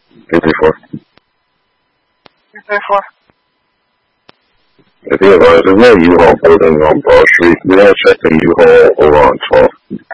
234. 234. I think there's no U-Haul building on Broad Street. We gotta check the U-Haul over on 12.